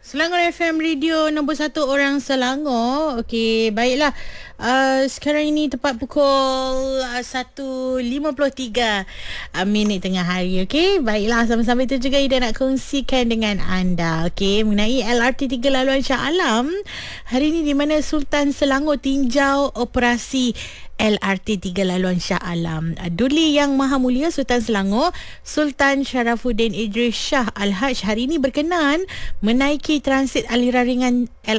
Selangor FM Radio nombor 1 orang Selangor. Okey, baiklah. Sekarang ini tepat pukul 1.53 minit tengah hari. Okey, baiklah. Sama-sama itu juga Ida nak kongsikan dengan anda. Okey, mengenai LRT 3 laluan Shah Alam. Hari ini di mana Sultan Selangor tinjau operasi LRT 3 laluan Shah Alam. Duli Yang Maha Mulia Sultan Selangor Sultan Sharafuddin Idris Shah Al-Haj hari ini berkenan menaiki transit aliran ringan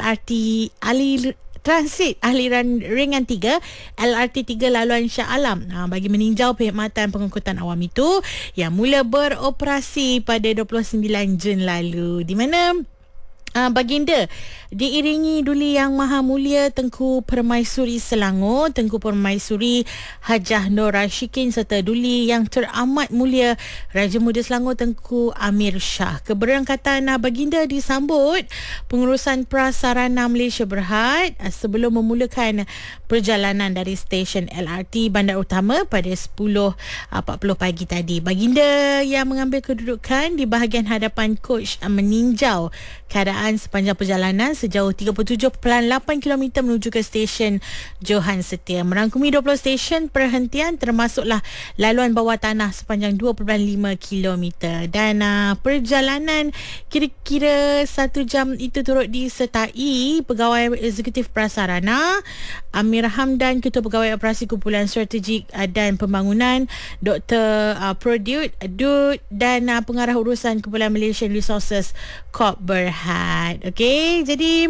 transit aliran ringan 3 LRT 3 laluan Shah Alam bagi meninjau perkhidmatan pengangkutan awam itu yang mula beroperasi pada 29 Jun lalu, di mana Baginda diiringi Duli Yang Maha Mulia Tengku Permaisuri Selangor, Tengku Permaisuri Hajah Nur Rashikin serta Duli Yang Teramat Mulia Raja Muda Selangor Tengku Amir Shah. Keberangkatan Baginda disambut pengurusan prasarana Malaysia Berhad sebelum memulakan perjalanan dari stesen LRT Bandar Utama pada 10.40 pagi tadi. Baginda yang mengambil kedudukan di bahagian hadapan coach meninjau keadaan sepanjang perjalanan sejauh 37.8 km menuju ke stesen Johan Setia, merangkumi 20 stesen perhentian termasuklah laluan bawah tanah sepanjang 2.5 km, dan perjalanan kira-kira 1 jam itu turut disertai Pegawai Eksekutif Prasarana Amir Hamdan, Ketua Pegawai Operasi Kumpulan Strategik dan Pembangunan Dr. Produt Dud dan Pengarah Urusan Kumpulan Malaysian Resources Corp Berhad. Okey, jadi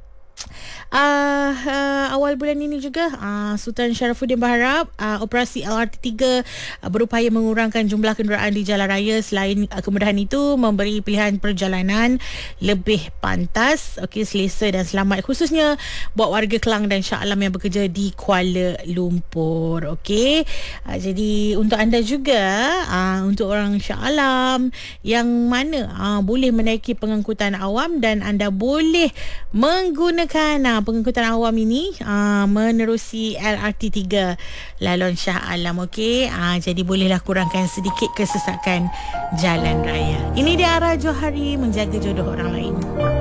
awal bulan ini juga Sultan Sharafuddin berharap operasi LRT 3 berupaya mengurangkan jumlah kenderaan di jalan raya. Selain kemudahan itu, memberi pilihan perjalanan lebih pantas, selesa dan selamat, khususnya buat warga Kelang dan Shah Alam yang bekerja di Kuala Lumpur. Jadi untuk anda juga, untuk orang Shah Alam yang mana boleh menaiki pengangkutan awam, dan anda boleh menggunakan pengangkutan awam ini menerusi LRT 3 laluan Shah Alam. Jadi bolehlah kurangkan sedikit kesesakan jalan raya. Ini dia Ara Johari, menjaga jodoh orang lain.